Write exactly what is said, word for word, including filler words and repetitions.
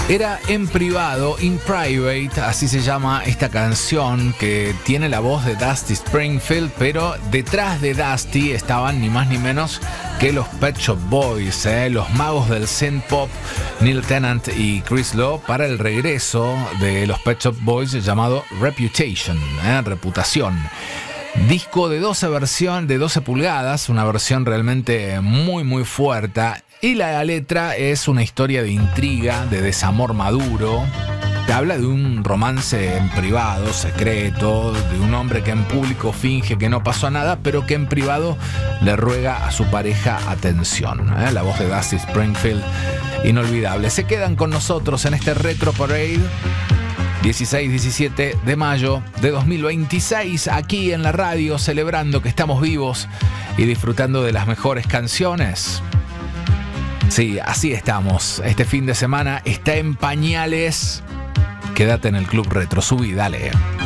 Era En Privado, In Private, así se llama esta canción que tiene la voz de Dusty Springfield, pero detrás de Dusty estaban ni más ni menos que los Pet Shop Boys, eh, los magos del synth pop, Neil Tennant y Chris Lowe, para el regreso de los Pet Shop Boys llamado Reputation, eh, Reputación. Disco de doce versión, de doce pulgadas, una versión realmente muy muy fuerte. Y la letra es una historia de intriga, de desamor maduro. Te habla de un romance en privado, secreto, de un hombre que en público finge que no pasó nada, pero que en privado le ruega a su pareja atención. ¿eh? La voz de Dusty Springfield, inolvidable. Se quedan con nosotros en este Retro Parade. dieciséis diecisiete de mayo de dos mil veintiséis, aquí en la radio, celebrando que estamos vivos y disfrutando de las mejores canciones. Sí, así estamos. Este fin de semana está en pañales. Quédate en el Club Retro, subí, dale.